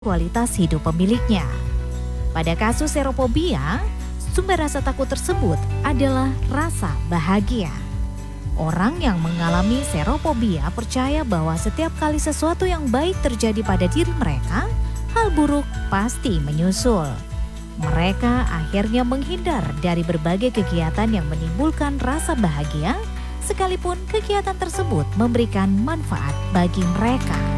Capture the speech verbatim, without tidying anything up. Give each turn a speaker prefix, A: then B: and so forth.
A: kualitas hidup pemiliknya. Pada kasus serophobia, sumber rasa takut tersebut adalah rasa bahagia. Orang yang mengalami serophobia percaya bahwa setiap kali sesuatu yang baik terjadi pada diri mereka, hal buruk pasti menyusul. Mereka akhirnya menghindar dari berbagai kegiatan yang menimbulkan rasa bahagia, sekalipun kegiatan tersebut memberikan manfaat bagi mereka.